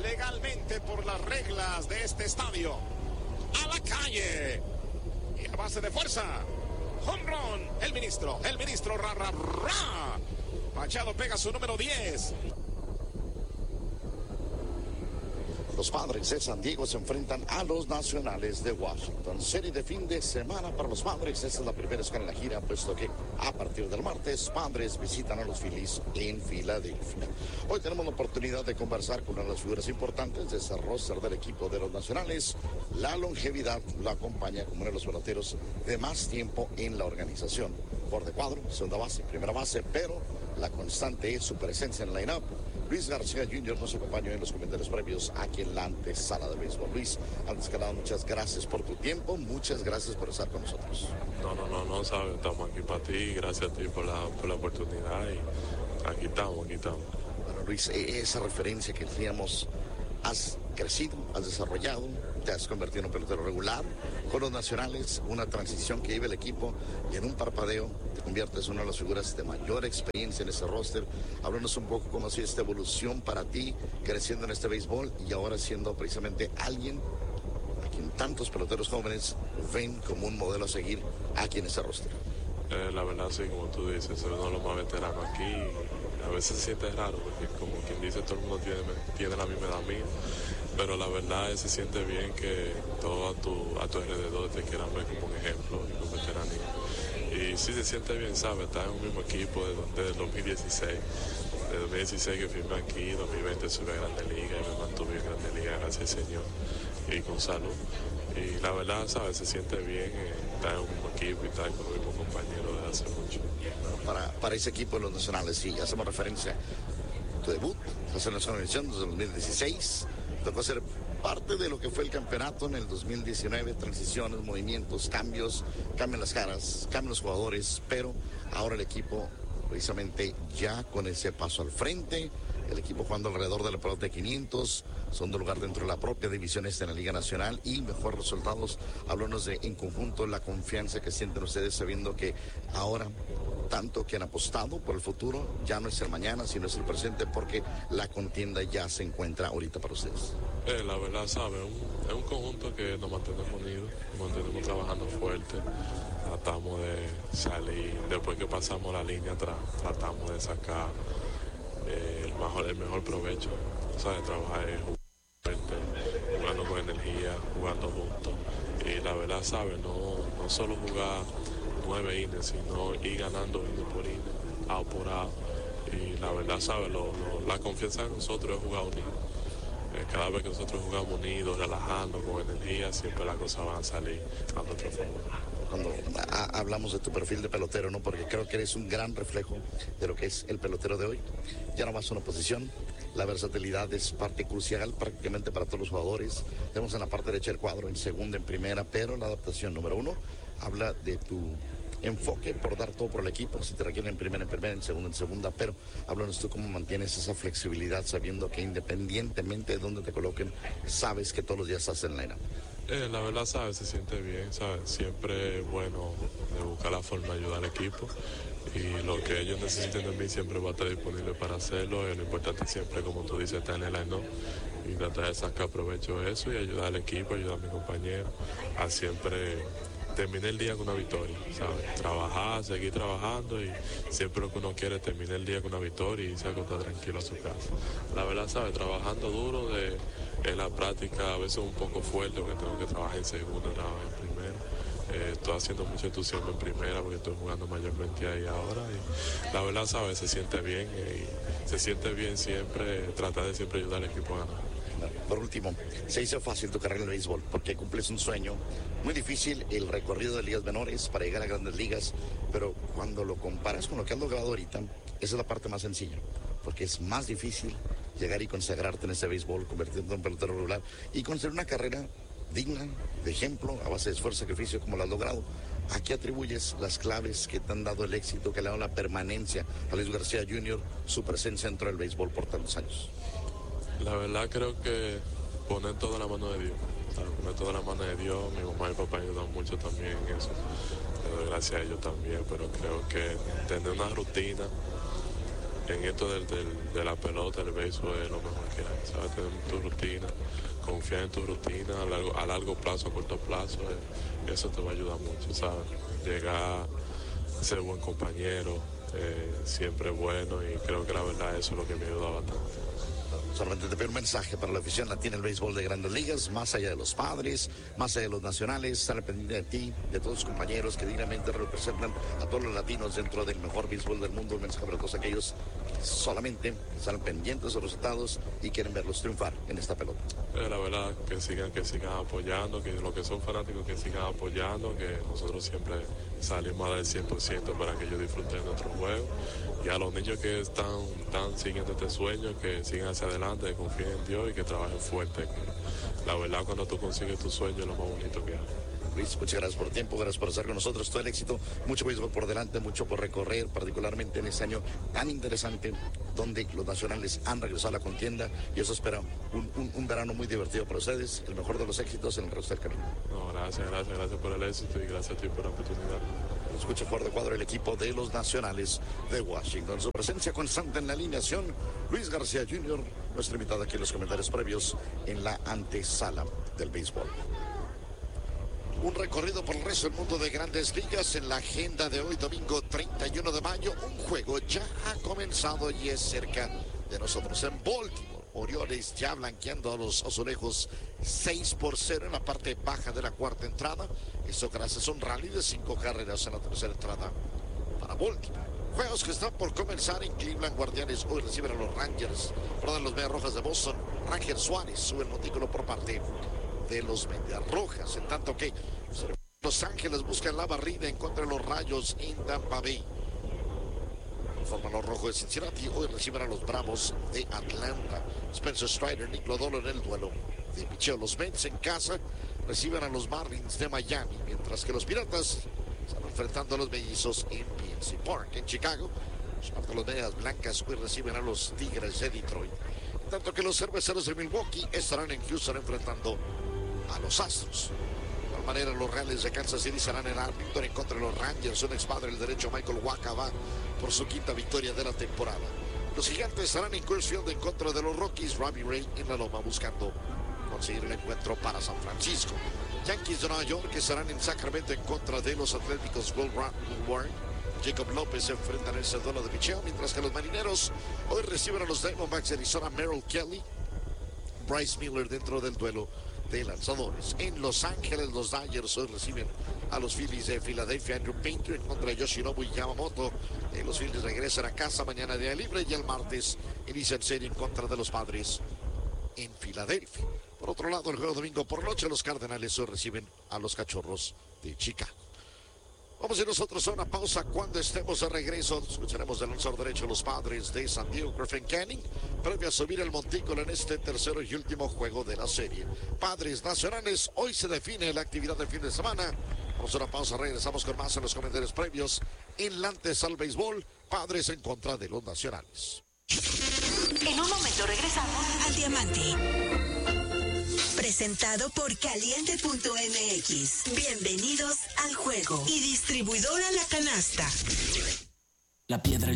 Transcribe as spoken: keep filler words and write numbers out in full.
legalmente por las reglas de este estadio. A la calle. Y a base de fuerza. Home run. El ministro. El ministro. Ra, ra, ra. Machado pega su número diez. Los Padres de San Diego se enfrentan a los Nacionales de Washington. Serie de fin de semana para los Padres. Esta es la primera escala en la gira, puesto que a partir del martes, Padres visitan a los Phillies en Filadelfia. Hoy tenemos la oportunidad de conversar con una de las figuras importantes de ese roster del equipo de los Nacionales. La longevidad lo acompaña como uno de los peloteros de más tiempo en la organización. Por de cuadro, segunda base, primera base, pero la constante es su presencia en el line-up. Luis García junior nos acompañó en los comentarios previos aquí en la antesala de béisbol. Luis, antes que nada, muchas gracias por tu tiempo, muchas gracias por estar con nosotros. No, no, no, no, sabes, estamos aquí para ti, gracias a ti por la, por la oportunidad y aquí estamos, aquí estamos. Bueno, Luis, esa referencia que teníamos, has crecido, has desarrollado, te has convertido en un pelotero regular con los Nacionales, una transición que vive el equipo y en un parpadeo te conviertes en una de las figuras de mayor experiencia en ese roster. Háblanos un poco cómo ha sido esta evolución para ti, creciendo en este béisbol y ahora siendo precisamente alguien a quien tantos peloteros jóvenes ven como un modelo a seguir aquí en ese roster. Eh, la verdad, sí, como tú dices, soy uno de los más veteranos aquí. A veces se siente raro porque, como quien dice, todo el mundo tiene, tiene la misma edad mía. Pero la verdad es, se siente bien que todos a tu, a tu alrededor te quieran ver como un ejemplo y como veteranía. Y sí se siente bien, ¿sabes? Estar en un mismo equipo desde el dos mil dieciséis. Desde dos mil dieciséis que firmé aquí, dos mil veinte subí a Grande Liga y me mantuve en Grande Liga, gracias al Señor, y con salud. Y la verdad, ¿sabes? Se siente bien eh, estar en un mismo equipo y estar con los mismos compañeros desde hace mucho. Para, para ese equipo de los Nacionales, sí, hacemos referencia a tu debut, hacer la organización desde el dos mil dieciséis. Tocó ser parte de lo que fue el campeonato en el dos mil diecinueve, transiciones, movimientos, cambios, cambian las caras, cambian los jugadores, pero ahora el equipo precisamente ya con ese paso al frente, el equipo jugando alrededor de la pelota de quinientos, segundo lugar dentro de la propia división esta en la Liga Nacional y mejores resultados. Háblanos de en conjunto la confianza que sienten ustedes sabiendo que ahora tanto que han apostado por el futuro ya no es el mañana sino es el presente porque la contienda ya se encuentra ahorita para ustedes. Eh, la verdad, ¿sabes? Un, es un conjunto que nos mantenemos unidos, nos mantenemos trabajando fuerte, tratamos de salir, después que pasamos la línea tra tratamos de sacar eh, el, mejor, el mejor provecho, ¿sabes? Trabajar es fuerte, jugando con energía, jugando juntos. Y la verdad, ¿sabes? No, no solo jugar nueve innings, sino ir ganando inning por inning, out por out. Y la verdad, ¿sabes? Lo, lo, la confianza en nosotros es jugar unidos. Eh, cada vez que nosotros jugamos unidos, relajando, con energía, siempre las cosas van a salir a nuestro favor. Cuando a, hablamos de tu perfil de pelotero, ¿no? Porque creo que eres un gran reflejo de lo que es el pelotero de hoy. Ya no vas a una posición, la versatilidad es parte crucial prácticamente para todos los jugadores. Tenemos en la parte derecha el cuadro, en segunda, en primera, pero la adaptación número uno habla de tu enfoque por dar todo por el equipo, si te requieren en primera, en primera, en segunda, en segunda, pero háblanos tú cómo mantienes esa flexibilidad sabiendo que independientemente de dónde te coloquen, sabes que todos los días estás en la arena. Eh, la verdad, ¿sabes? Se siente bien, ¿sabes? Siempre es bueno de buscar la forma de ayudar al equipo y lo que ellos necesiten de mí siempre va a estar disponible para hacerlo. Y lo importante siempre, como tú dices, estar en el line y tratar de sacar provecho de eso y ayudar al equipo, ayudar a mi compañero a siempre terminar el día con una victoria, ¿sabes? Trabajar, seguir trabajando y siempre lo que uno quiere es terminar el día con una victoria y se acostar tranquilo a su casa. La verdad, ¿sabes? Trabajando duro de, en la práctica, a veces un poco fuerte porque tengo que trabajar en segunda, en primera. Eh, estoy haciendo mucho entusiasmo en primera porque estoy jugando mayormente ahí ahora y la verdad, ¿sabes? Se siente bien y se siente bien siempre, tratar de siempre ayudar al equipo a ganar. Por último, se hizo fácil tu carrera en el béisbol porque cumples un sueño muy difícil, el recorrido de ligas menores para llegar a grandes ligas, pero cuando lo comparas con lo que has logrado ahorita, esa es la parte más sencilla, porque es más difícil llegar y consagrarte en ese béisbol, convertirte en pelotero regular y conseguir una carrera digna, de ejemplo, a base de esfuerzo y sacrificio como lo has logrado. ¿A qué atribuyes las claves que te han dado el éxito, que le han dado la permanencia a Luis García junior, su presencia dentro del béisbol por tantos años? La verdad creo que poner todo en la mano de Dios, ¿sabes? Poner todo en la mano de Dios, mi mamá y papá ayudan mucho también en eso, le doy gracias a ellos también, pero creo que tener una rutina, en esto del, del, de la pelota, el béisbol es lo mejor que hay, ¿sabes? Tener tu rutina, confiar en tu rutina a largo, a largo plazo, a corto plazo, eh, eso te va a ayudar mucho, ¿sabes? Llegar a ser buen compañero, eh, siempre bueno, y creo que la verdad eso es lo que me ayuda bastante. Solamente te pido un mensaje para la afición latina del béisbol de Grandes Ligas, más allá de los Padres, más allá de los nacionales, están pendientes de ti, de todos tus compañeros que dignamente representan a todos los latinos dentro del mejor béisbol del mundo. Un mensaje para todos aquellos que solamente están pendientes de los resultados y quieren verlos triunfar en esta pelota. Eh, la verdad, que sigan, que sigan apoyando, que los que son fanáticos que sigan apoyando, que nosotros siempre salimos a dar el cien por ciento para que ellos disfruten de nuestro juego. Y a los niños que están, están siguiendo este sueño, que sigan hacia adelante, que confíen en Dios y que trabajen fuerte. Que la verdad, cuando tú consigues tu sueño es lo más bonito que hay. Luis, muchas gracias por el tiempo, gracias por estar con nosotros, todo el éxito, mucho béisbol por delante, mucho por recorrer, particularmente en este año tan interesante donde los nacionales han regresado a la contienda y eso espera un, un, un verano muy divertido para ustedes, el mejor de los éxitos en el resto del camino. No, gracias, gracias, gracias por el éxito y gracias a ti por la oportunidad. Escucha fuera de cuadro el equipo de los nacionales de Washington. Su presencia constante en la alineación, Luis García junior, nuestro invitado aquí en los comentarios previos en la antesala del béisbol. Un recorrido por el resto del mundo de Grandes Ligas en la agenda de hoy, domingo treinta y uno de mayo. Un juego ya ha comenzado y es cerca de nosotros en Baltimore. Orioles ya blanqueando a los azulejos seis por cero en la parte baja de la cuarta entrada. Eso gracias a un rally de cinco carreras en la tercera entrada para Baltimore. Juegos que están por comenzar en Cleveland. Guardianes hoy reciben a los Rangers. Por los Medias Rojas de Boston. Ranger Suárez sube el montículo por parte de los Medias Rojas. En tanto que Los Ángeles buscan la barrida en contra de los Rayos en Tampa Bay. Forman los Rojos de Cincinnati. Hoy reciben a los Bravos de Atlanta. Spencer Strider, Nick Lodolo en el duelo de picheo. Los Mets en casa reciben a los Marlins de Miami, mientras que los Piratas están enfrentando a los Mellizos en P N C Park. En Chicago, los Medias Blancas hoy reciben a los Tigres de Detroit. En tanto que los Cerveceros de Milwaukee estarán en Houston enfrentando a los Astros. De igual manera, los Reales de Kansas City serán en Arlington en contra de los Rangers. Un expadre del derecho, Michael Wacha, va por su quinta victoria de la temporada. Los Gigantes estarán en Coors Field en contra de los Rockies. Robbie Ray en la loma buscando conseguir el encuentro para San Francisco. Yankees de Nueva York estarán en Sacramento en contra de los Atléticos. Will Warren, Jacob López se enfrentan en ese duelo de picheo, mientras que los Marineros hoy reciben a los Diamondbacks de Arizona. Merrill Kelly, Bryce Miller dentro del duelo de lanzadores. En Los Ángeles, los Dodgers hoy reciben a los Phillies de Filadelfia. Andrew Painter en contra de Yoshinobu Yamamoto. Eh, los Phillies regresan a casa mañana día libre y el martes inician serie en contra de los Padres en Filadelfia. Por otro lado, el juego domingo por noche, los Cardenales hoy reciben a los Cachorros de Chicago. Vamos a ir nosotros a una pausa. Cuando estemos de regreso, escucharemos del lanzador derecho los Padres de San Diego, Griffin Canning, previo a subir el montículo en este tercero y último juego de la serie. Padres Nacionales, hoy se define la actividad del fin de semana. Vamos a una pausa, regresamos con más en los comentarios previos en la antesala al béisbol. Padres en contra de los Nacionales. En un momento regresamos al Diamante. Presentado por Caliente punto M X. Bienvenidos al juego. Y distribuidora La Canasta. La piedra